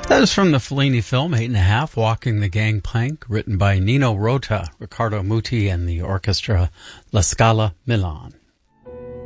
That is from the Fellini film, 8½, Walking the Gangplank, written by Nino Rota, Riccardo Muti, and the orchestra La Scala Milan.